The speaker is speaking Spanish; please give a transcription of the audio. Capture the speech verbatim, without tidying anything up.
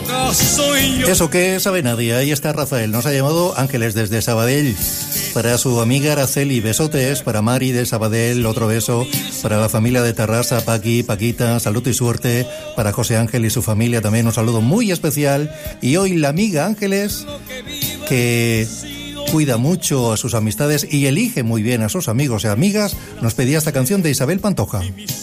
Eso que sabe nadie. Ahí está Rafael, nos ha llamado Ángeles desde Sabadell. Para su amiga Araceli, besotes. Para Mari de Sabadell, otro beso. Para la familia de Tarrasa, Paqui, Paquita, salud y suerte. Para José Ángel y su familia también un saludo muy especial. Y hoy la amiga Ángeles, que cuida mucho a sus amistades y elige muy bien a sus amigos y amigas, nos pedía esta canción de Isabel Pantoja.